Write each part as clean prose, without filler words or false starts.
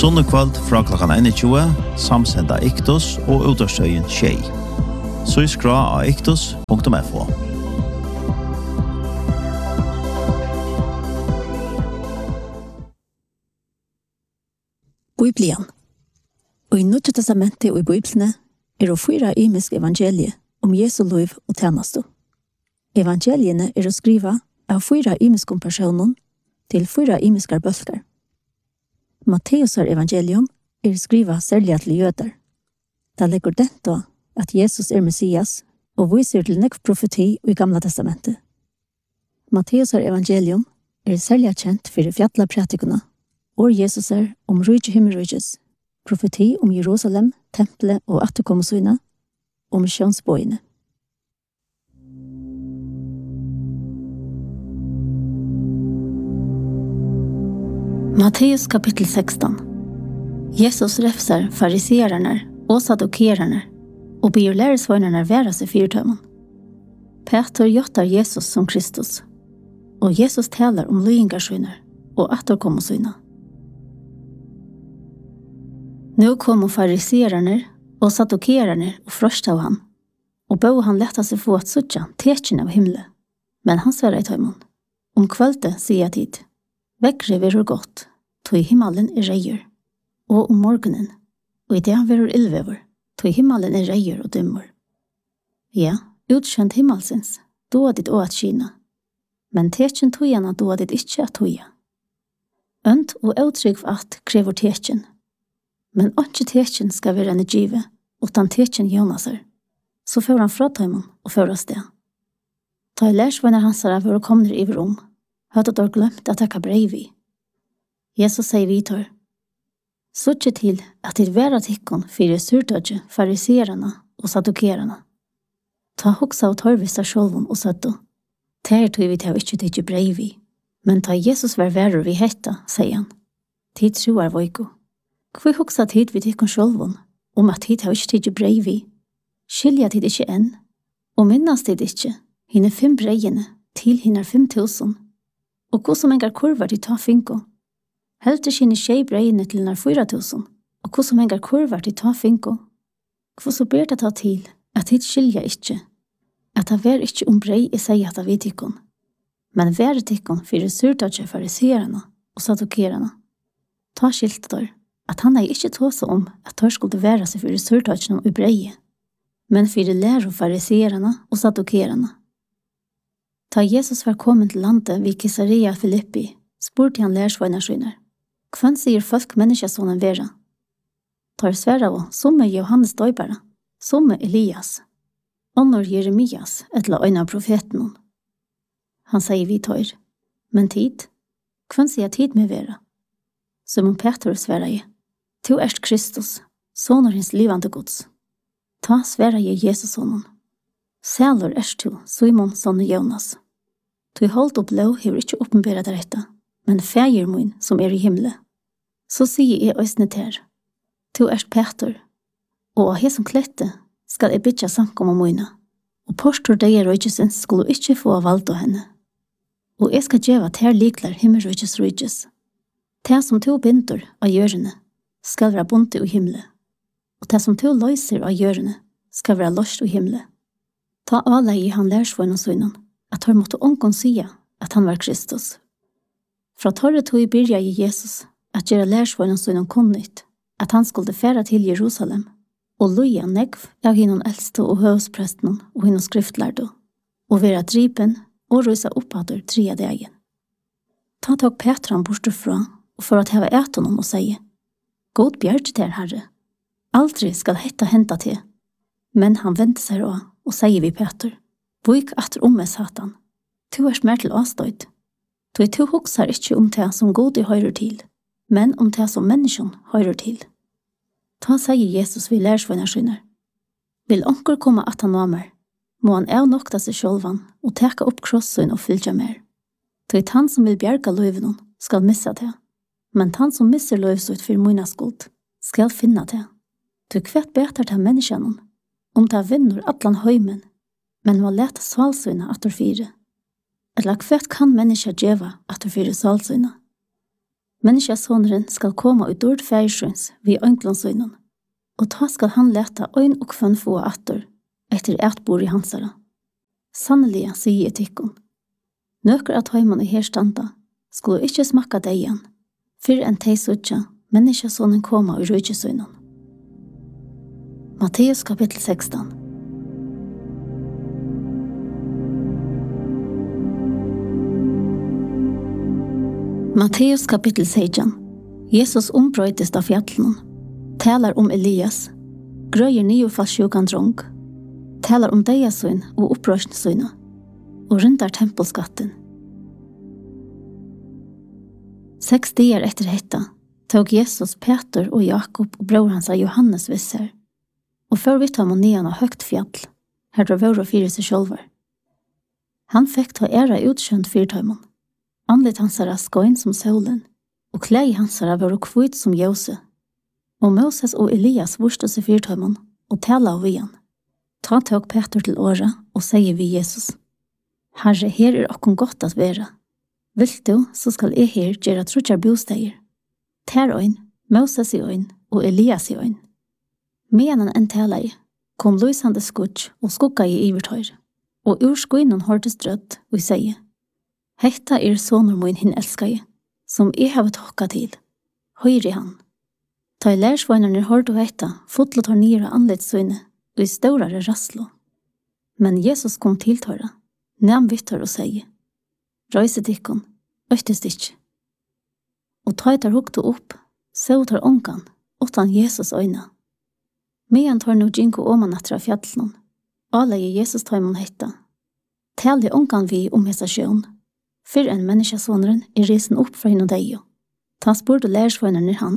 Sunnekvöld fra klokkan 21, samsenda Iktus og utastøyen Tjei. Så skra av iktus.fo. Bibelen. Og i Nytt testamentet og i Bibelene det 4 imiske evangelier om Jesu liv og tjeneste. Evangeliene å skrive av 4 imiske personer til 4 imiske bølger. Matteus evangelium skriva særlig til jøder. Det legger dette at Jesus Messias og viser til nekv profeti i Gamla testamentet. Matteus evangelium særlig kjent for fjalla pratikene, og Jesus om rydde himmelrydges, profeti om Jerusalem, tempelet og atterkommelsøyene, og misjonsbøyene. Matteus kapitel 16. Jesus refsar fariseerna og sadukerarna og ber læresveinarna være seg fyrtømmen. Peter gjøttar Jesus som Kristus, og Jesus talar om lyingarsøyner og atterkommelsøyner. Nu kom fariseerna og sadukerarna og frøst av han, og bød han letta seg få at suttja tekjen av himle. Men han svarer i tøymon. Om kvölde sier jeg tid. Vekkre virur godt, tog himmelen reier, og om morgenen, og i det virur ildvever, tog himmelen reier og dømmer. Ja, utkjent himmelsins, då dit å at kina, men tekjen tojana då dit ikkje at toja. Ønt og uttrykk at krever tekjen, men ikke tekjen skal være en give, utan tekjen Jonasar, så får han fra tøymon og fører sted. Ta i lærsvøyner hansara for å komme i rom, hadde dere glemt at jeg brei vi. Jesus sier vidtar, «Suttje til at det være tikkon fyrir surtøtje, fariserene og sadukerene. Ta hoksa og torvisa sjolvun og søtto. Ter tog vi til ikke tikkje brei vi. Men ta Jesus var verur vi hetta, sier han. Tid troar voiko. Hvor hoksa tid vi tikkon sjolvun, om at tid har ikke tikkje brei vi. Skilja tid ikke enn, og minnas tid ikke, hinne 5 breiene, til hinne 5.000. Og hvor som engar kurvar til ta finko. Helt skinne tjej breiene til nær 4.000, og hvor som engar kurvar til ta finko. Hvor så ber det ta til, at hit skilja ikkje, at det var ikkje brei I seg at vi tikkon, men vær tikkon fyrir surtøtje fariserene og sadukerene. Ta skilt der, at han ikkje tåse om at der skulle være seg fyrir surtøtjene og breie, men fyrir læro fariserene og sadukerene. Ta Jesus var kommet til landet vid Caesarea Filippi, spurte han lærsvøynarskyner. Kvann sier folk menneskesonen vera? Tar sværa og som Johannes døybara, som Elias, ånder Jeremias, etla øyne av profeten. Han sier vi tar, men tid? Kvann sier tid med vera? Simon Petrus sværa je, «Tu erst Kristus, soner hins livande gods. Ta sværa je Jesus sonen. Sælor erst tu, Simon sonne Jonas. Tu holdt opp lov hever ikkje oppenbera dette, men fægir min som I himle. Så sier jeg øsne ter, tu erst Peter, og av som klette skal jeg bytja samkomma mine, og postor deg røygesens skulle ikkje få valgt av henne. Og jeg skal gjeva ter liklar himmelrøyges røyges. Ter som tu binder av gjørene skal være bunte i himle, og ter som tu løyser av gjørene skal være løst i himle. Ta alle I han lærsvøyne søgnen, at han måtte ångon sia at han var Kristus. Fra torre tog I byrja I Jesus at gjøre lærsvøyne søgnen kunnigt, at han skulle færa til Jerusalem, og loja nekv av hinnon eldste og høvspresten og hinnon skriftlærdo, og være dripen og rysa oppader 3 dagen. Ta tog Petran bortefra, og for at heva et honom og sige, «God bjerg der, Herre, aldri skal hetta henta til.» Men han vendte seg og sier vi Peter, «Vik atter med Satan, tu erst mer til avstøyd. Tu hoksar ikkje det som god I høyrer til, men det som menneskjon høyrer til.» Ta sier Jesus vi lærsvøynarskyner, «Vil onker komme at han var mer, må han avnokta seg sjølvan og teka opp krossen og fylgja mer. Tog han som vil bjerga løyvenon skal missa det, men han som misser løyvsut for mina skuld skal finna det. Tog kvett betar til menneskjanon, om det vinner atlan høymen, men må leta svalsøyna atter fire. Eller kvett kan menneska djeva atter fire svalsøyna. Menneskesoneren skal komme ut ord færsjøns vid ønglånsøynen, og ta skal han leta øyn og kvann få atter, etter etbor i hansara. Sannelig, sier etikken. Nøkker at høyman i herstanda skulle ikke smakka deg igjen, før enn teg suttja menneskesonen koma ur røykjesøynen. Matteus kapittel 16. Matteus kapittel 16. Jesus ombrøytest av fjallene, talar om Elias, grøyer nye fallsjukan drong, talar om deiasøyn og opprørsensøyna, og rundar tempelskatten. 6 dager etter hetta tog Jesus Peter og Jakob og bror hans Johannes visser, og før vidt ham og nian av høgt fjall, her drar vår og fire seg sjølver. Han fikk ta æra utkjønt fyrtøymon, anlitt hansara skøyn som solen, og klei hansara var kvitt som ljøse. Og Moses og Elias vorste seg fyrtøymon, og tala av igjen. Ta tog Peter til åra, og sier vi Jesus, Herre, her okkon godt at vera. Vilt du, så skal jeg her gjøre trutjar bosteier. Ter øyn, Moses i øyn, og Elias i øyn. Medan en tala i, kom lysande skutsk og skukka i ivertøyr, og ur skuinen hørtes drødt, og sier, Hetta sonur min hin elskaje, som jeg har tokka til. Høyre han. Ta i lærsvøynerne hørte hetta, fotlet har nira anledssøyne, og i større rasslo. Men Jesus kom til tøyra, nam vittar og sier, Røyset ikkon, øktest ikkje. Og ta tar hukte opp, så tar ongan, utan Jesus øyna. Medan tar no djinko oman atra fjallnon, alei Jesus tøymon hetta. Tali ongan vi hesa sjøen, før en menneskesoneren risen opp fra henne deg. Ta spurte lærsvøynerne han.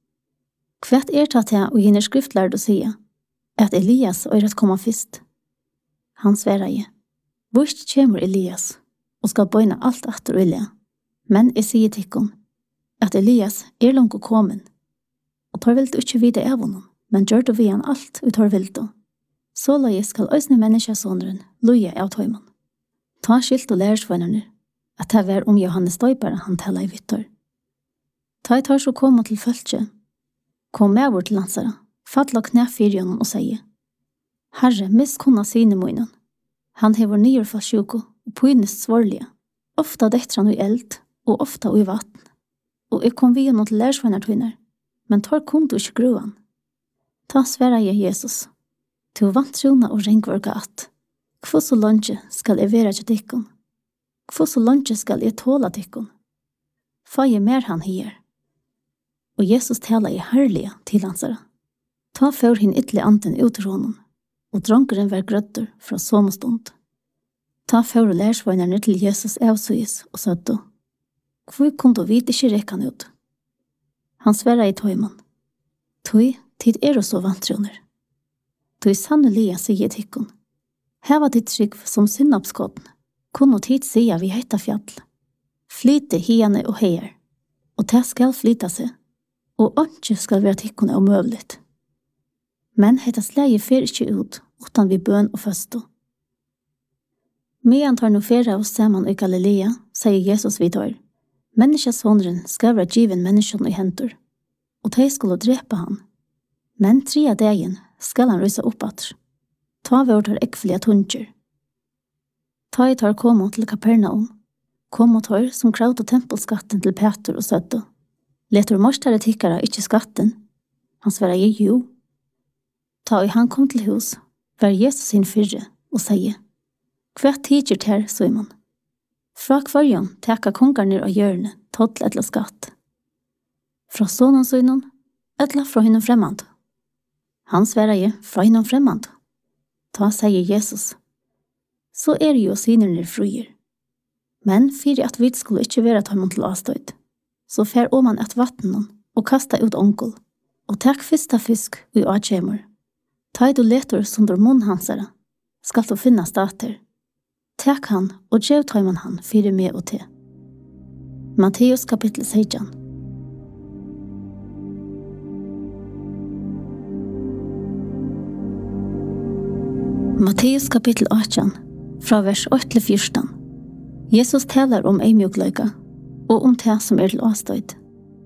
Kvært tatt jeg og henne skriftlærde å si at Elias at komme først. Han sverre jeg. Hvorst kommer Elias og skal bøyne alt etter Elia. Men jeg sier til henne at Elias langt kommen. Og tar vel ikke vite av honom, men gjør det vi han alt og tar vel det. Så la jeg skal øsne menneskesoneren loje av tøyman. Ta skilt og lærsvøynerne at det var om Johannes Døypere han tala i vittor. Ta tar så koma til følge, kom med vår til lansara, fatla knæ fyrjonen og sier, Herre, miskunna sine munnen. Han hever nyer fra sjuko og pynest svarlige, ofta detter han i eld og ofta i vatten. Og jeg kom vi noen til lærsvennartøyner, men tar kun du ikke gruan. Ta sverre jeg Jesus, til vantrona og rengvorka at, hvor så langt skal jeg være til dikken? Hvor så langt skal jeg tåla dikken? Fa jeg mer han her. Og Jesus taler i herlige til hansara. Ta for hin ytterlig anden ut ur honom, og drankeren var grøtter fra sommerstund. Ta for lærsvøynerne til Jesus avsøyes og sødde. Hvor kom du vite ikke rekan ut? Han sverre i tøyman. Tøy, tid så vantroner. Tøy sannelig sier tikkun. Heva ditt trygg som synapskotten. Kunne tid sia vi heita fjall. Flyte hiane og heier. Og det skal flyta seg. Og ikke skal være tikkune omøvligt. Men heita sleie fer ikke ut, utan vi bøn og føsto. Medan tar no fere oss saman i Galilea, sier Jesus vidar. Menneskesoneren skal være given menneskene i hentur, og de skulle drepe han. Men 3 dagen skal han rysa opp at. Ta vårt her ekvelige tunger. Ta i tar komo til Kapernaum. Komo tar som kraut og tempelskatten til Peter og søtte. Leter morstere tikkara ikke skatten. Han sverre jo. Ta i han kom til hus, var Jesus sin fyrre, og sier, hva tidsjer ter, Simon? Fra kvarjon teka kongarnir av hjørne, tåttel etla skatt. Fra sonen synon, etla fra hinnom fremmand. Han sverre fra hinnom fremmand. Ta sier Jesus, så jo synerne fruer. Men fyrir at vi skulle ikke være tammon til avstøyd, så fer oman et vattenen og kasta ut onkel, og takk fyrsta fisk i avkjemur. Ta du leter som der munn hansara, skal du finna stater. Takk han og gjev tøyman han fyrir med og te. Matteus kapittel 16. Matteus kapittel 18, fra vers 8-14. Jesus taler om eimjukløyga, og om det som til avstøyd.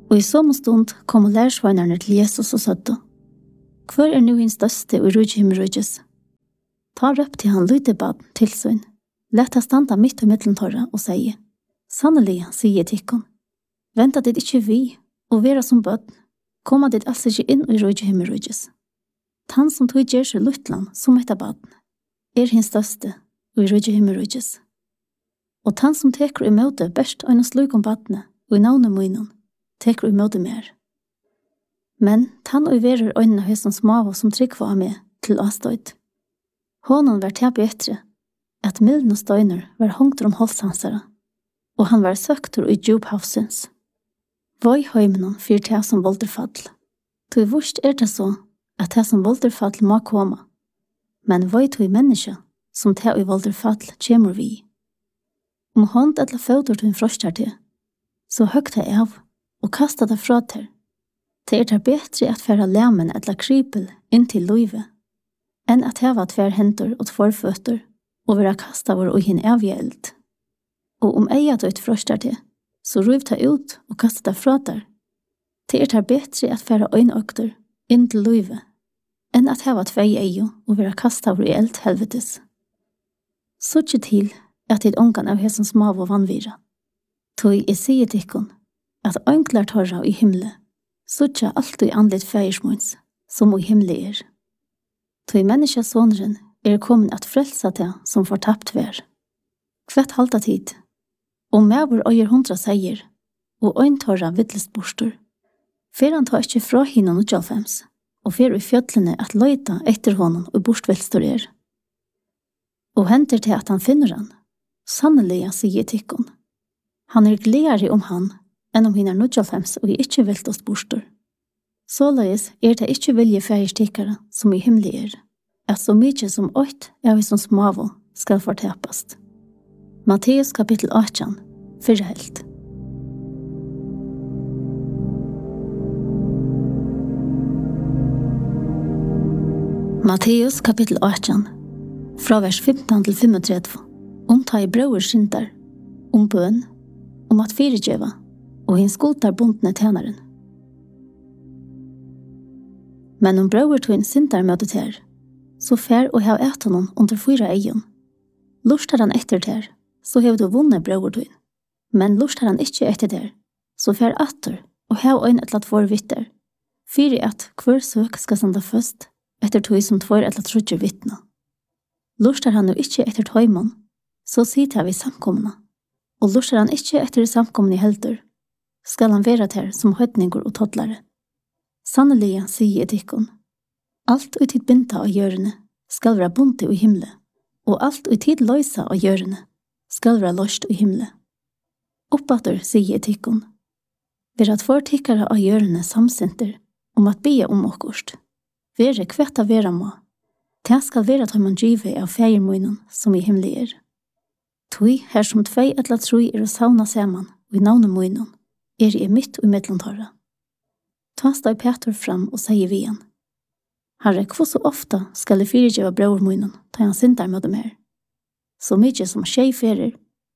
Og i samme stund kom lærsveinerne til Jesus og sødde. Hvor nu hin største og rujje himmelrujjes? Ta røpte han lydebaden til sønn. Lett han standa midt i middeltorra og sier, «Sannelig, sier tikkon, venta dit ikke vi, og vera som bøtten, koma dit altså ikke inn i rujje himmelrujjes. Tann som tog gjer seg luttland som etter baden, hin største og i rujje himmelrujjes. Og tann som teker i møte best og en sluk om badene, og i navnet munnen, teker i møte mer. Men tann og i verer øynene høysen smava som trygg var med til avstøyd. Hånden var til bedre, at milden og støyner var hongt om holdshansere, og han var søkter i djuphavsens. Voi høymenon fyr til som volderfall. Tog vurst det så, at det som volderfall må komme, men voi tog menneske som til i volderfall kjemur vi. Om hånd eller føder tog en frostar til, så høgt det av og kastet det fra til. Det er bedre at færa lämen eller krypel inn til løyve, enn at heva tver henter og tver føtter og vera kastet vår og hin evige eld. Og om eiet og et frostar til, så ruv ta ut og kastet det fra der. Det er bedre at færa øynøkter inn til løyve, enn at heva tvei eio og vera kastet vår i eld helvetes. Så ikke til at det ångan av hesens mav og vannvira. Tog jeg sier tikkun at ønklar torra i himle, suttja alt i andlet feiersmåns, som i himle er. Tog menneska sonren kommet at frelsa til som fortapt vær. Kvett halta tid, og mævur øyer 100 seier, og øyntorra vittlest bostor. Fer han tar ikke fra hinnan og tjalfems, og fer i fjøtlene at løyta etter honom og bostvelstor er. Og henter til at han finner han, sannelig sier tikkun. Han gledere om han, enn om hinnar 95 og ikkje veltost bostor. Såleis det ikkje vilje feierstikkare som i himle er, at så mykje som 8 av som smavo skal fortepast. Matteus kapittel 18, fyrrehelt. Matteus kapittel 18, fra vers 15 til 35, ta i brøver skyndar, bøn, at fyrirgjeva, og hin skultar bundne tjenaren. Men brøver tog sindar møtet her, så fær og hev et honom under 4 eion. Lustar han etter der, så hev du vunnet brøver tog. Men lustar han ikkje etter der, så fær atter og hev øyn et lat for vitter. Fyri at hver søk skal sanda først, etter tog som 2 et lat trudger vittna. Lustar han jo ikkje etter tøymon, så sitter vi samkomna. Og lustar han ikkje etter samkomna i helter, skal han vera ter som høytningur og tottlare. Sannelig sier tikkun. Alt ut tid binta av gjørene skal være bunte i himle, og alt ut tid løysa av gjørene skal være løst i himle. Oppater sier tikkun. Vera tvær tikkare av gjørene samsenter at bia okkurst. Vere kvetta vera må. Det skal vera ta man givet av feiermunnen som i himle er. Tui her som 2 eller 3 å sauna saman og i navnet munnen i mitt og i middeltorra. Ta steg Peter fram og sier vi igjen. Herre, hvor så ofta skal jeg fyrirgjeva brøvermunnen ta han sindar med dem her? Så mykje som tjej ferir.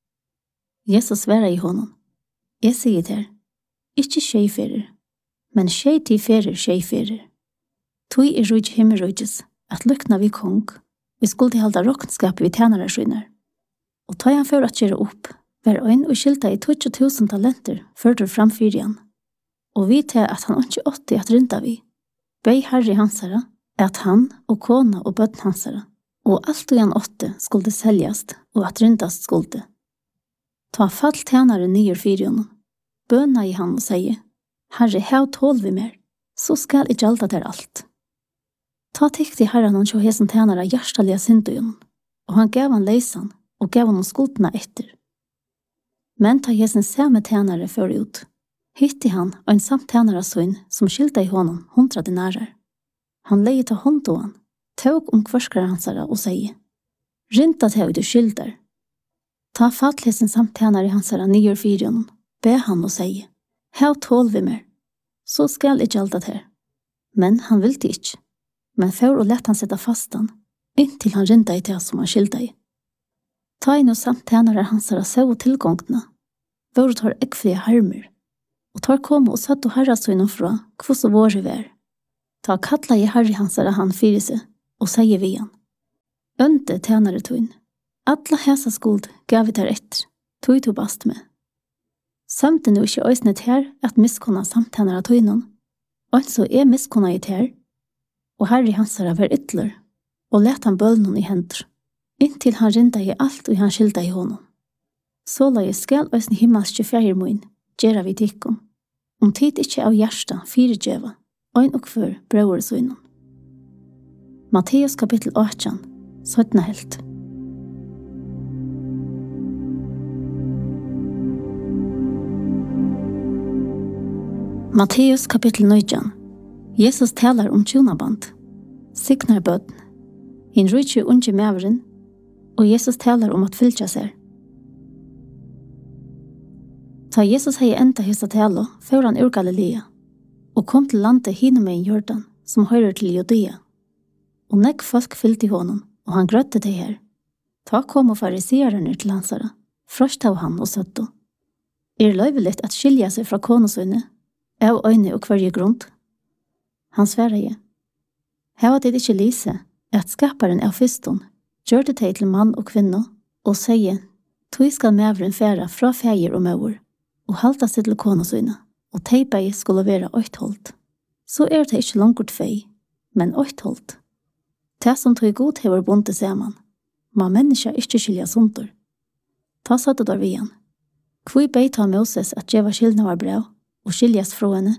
Jesus sværa i honom. Jeg sier til, ikkje tjej ferir, men tjej til ferir tjej ferir. Tui rujj himmelrujjes, at lukna vi kong, vi skulle halda rokkenskap vi tjenare skynar. Og ta han for at gjøre opp, var øyn og skilta i 20.000 talenter førtur framfyr igjen. Og vi til at han ikke 80 at rynda vi. Bei herre hansara, at han og kona og bøtten hansara, og alt og han 8 skulle seljast, og at ryndast skulle. Ta fall tjenare nyer fyrjonen, bøna i han og sier, herre, hev tål vi mer, så skal jeg gjalda der alt. Ta tikk til herren han sjå hesen tjenare hjertalige syndujonen, og han gav han leisan, og gav han skuldene etter. Men ta hesen samme tjenare før ut, hitti han og en samt tjenare søgn som skilta i honom 100 dinarer. Han leie ta hånd til han, tåg kvarskare hansara og sier, rynta til du skildar. Ta fatlesen samt tjenare hansara nyer fyrjonen, be han og sier, hev tål vi mer, så skal jeg gjalda til. Men han vilte ikke, men for å lette han sette fastan, inntil han rynta i til som han skilta i. Ta inn og samt tjenare hansara så tilgångna, hvor tar ekfrie harmer, og og tar kom og satt og herra søgnen fra hva så våre vær. Ta kalla i herre hansara han fyre seg, og sier vi han. Ønte tjenare tøyn. Alla hesa skuld gav vi der etter, tøy to bast med. Samt nu ikke øysnet her at miskona samtjenare tøynen, og så miskona i ter, og herre hansara var ytler, og let han bølnen i hender, inntil han rinda i alt og han skilda i honom. Så la jeg skal øysne himmelske fjergermoen, gjerra vi tikkon, tid ikkje av hjärsta fire djeva, ein og før brøver søgnen. Matteus kapittel 18, 17 helt. Matteus kapittel 19. Jesus talar om tjonaband. Signar bøtten. Hin rujtje unge mæveren, og Jesus talar om at fylja seg. Ta Jesus hei enda hesa tala, før han ur Galilea, og kom til landet hinumein Jordan, som høyrer til Judea. Og nekk folk fyllte i honom, og han grøtte til her. Ta kom og farisererne til hansara, frøst av han og søtto. Løyveligt at skilja seg fra konosøyne, av øyne og kvarje grunn. Han sverre je. Her var det ikke lise, at skaparen av fyston gjør det til mann og kvinne, og sier, «Tog skal mæveren færa fra fæger og møver, og halta seg til konosøyne, og teipei skulle være øytholdt. Så det ikke langt fei, men øytholdt. Det som tog god hever bonte saman, ma menneska ikke skilja sundur. Ta satt det der vi igjen. Kvui beit av Moses at djeva skilna var bra, og skiljas fra henne.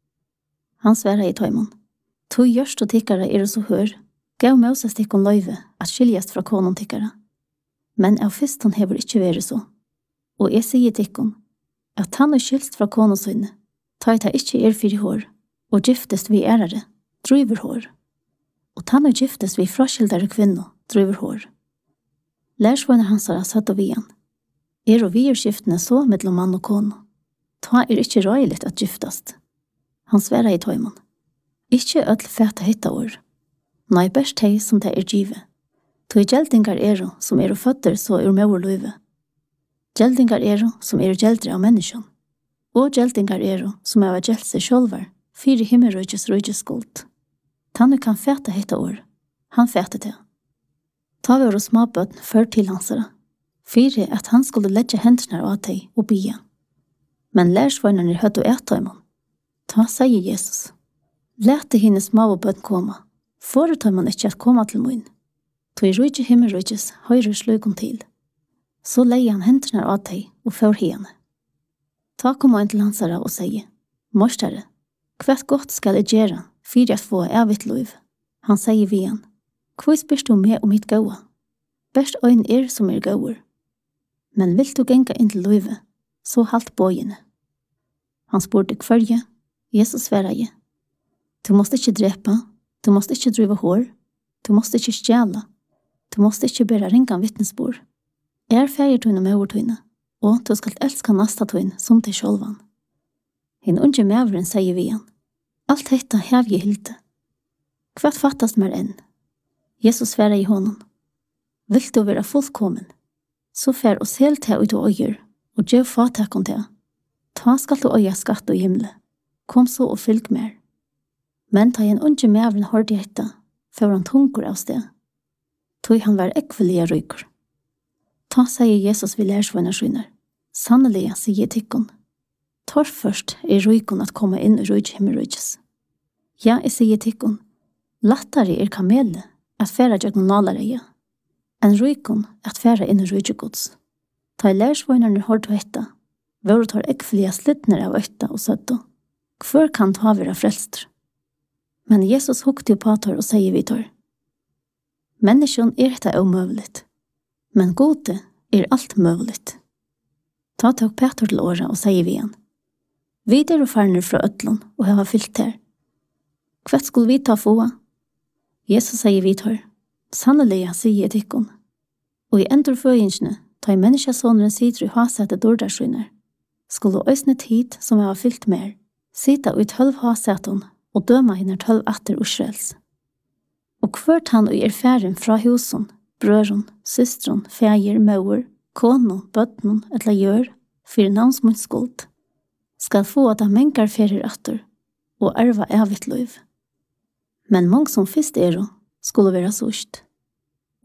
Han sverre i tøymon. Tog gjørst og tikkare så hør, gav Moses tikkon løyve at skiljas fra konon tikkare. Men av fyston hever ikkje vere så. Og jeg sier tikkon, at han skilst fra konosøyne, ta ikkje fyri hår, og giftest vi ærare, driver hår. Og han giftest vi fraskildare kvinno, driver hår. Lærsvåne hansara satt og vian. Og vi skiftene så mellom mann og kono. Ta ikkje røyligt at giftast. Han sverre i tøymon. Ikkje ødel fæta hitta år. Nei, best hei som det givet. Tog gjeldingar som føtter så møver løyve. Gjeldingar som gjeldre av menneskjon. Og gjeldingar som av gjeld seg sjølvar, fire himmelrøyges røygesskuld. Tannu kan fæta hitta år. Han fæta det. Ta vi småbøtten før til hansara. Fire at han skulle letja hendene av deg og bia. Men lærsvøynerne høtt og etøymon. Ta, sier Jesus. Lete henne småbøtten koma. Foretøymon ikkje at koma til mun. Tog rujtje himmelrujtjes høyre sløykom til. Så leie han hendene av deg og før henne. Ta kom han til hansara og sier, «Morstere, hvert godt skal jeg gjøre, for jeg få evigt liv?» Han sier vi han, «Hvor spyrst du med om mitt gåa? Best øyn som gåer. Men vil du genga inn til livet, så halt bøyene.» Han spurte kvarje, Jesus sverre, «Du måste ikke drepa, du måste ikke driva hår, du måste ikke stjæla, du måste ikke bæra ringan vittnesbord. Fæger tøyne med overtøyne, og du skal elska nasta tøyne som til sjølvan.» Hinn unge mæveren sier vi han, «Alt dette hev jeg hilde. Hva fattast mer enn?» Jesus sverre i honom, «Vil du være fullkommen, så fær oss helt til ut og øyer, og gjør fatakon til. Ta skal du øye skatt og himle. Kom så og fylg mer.» Men ta en unge mæveren hørte hetta, før han tungur av sted. Tog han var ekvelige ryker. Ta, sier Jesus vi lærsvøyner skyner. Sannelig, sier tikkon. Tor først rykon at komme inn i rujhimmerujjes. Ja, jeg sier tikkon. Lattare kamele at færa jøgn nalareia. En rykon at færa inn i rujhgods. Ta lærsvøynerne hørte hetta, vore tar ekvelige slittner av øyta og søtto. Hvor kan ta være frelster? Men Jesus hukte jo på tar og sier vi tar. Menneskjon dette omøvligt, men gode alt møvligt. Ta tok Peter til året og sier vi igjen. Vi og farner fra øtlån og hava fyllt her. Hva skulle vi ta få? Jesus sier vi tar. Sannelig, sier tikkon. Og i endurføyingene ta i menneskesåneren sitter i hasete dordarskyner. Skulle øsne tid som hava fyllt mer, sita ut 12 haseton og døma henne 12 atter usrels. Og hvert han og færen fra husen, brøren, systron, fæger, mauer, kono, bøtnon, etla gjør, for navns munskuld. skal få at han mengar ferir attor og arva evigt liv. Men mång som fyrst skulle være sørst.